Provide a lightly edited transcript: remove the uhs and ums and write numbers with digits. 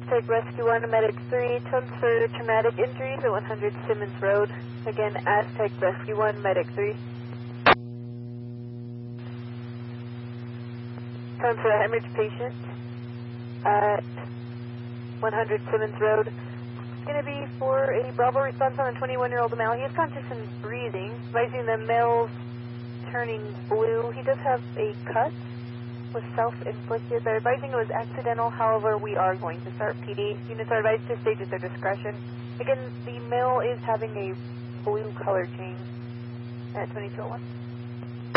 Take Rescue 1, Medic 3, transfer traumatic injuries at 100 Simmons Road. Again, Aztec Rescue 1, Medic 3. Transfer a hemorrhage patient at 100 Simmons Road. It's going to be for a Bravo response on a 21-year-old male. He is conscious and breathing. Advising the male's turning blue. He does have a cut. Was self-inflicted. They're advising it was accidental. However, we are going to start PD. Units are advised to stage at their discretion. Again, the male is having a blue color change at 2201.